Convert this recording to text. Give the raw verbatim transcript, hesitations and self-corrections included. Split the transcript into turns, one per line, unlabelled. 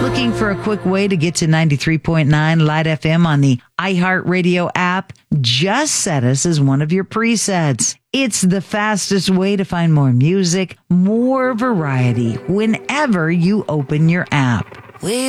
Looking for a quick way to get to ninety-three point nine Light F M on the iHeartRadio app? Just set us as one of your presets. It's the fastest way to find more music, more variety whenever you open your app. We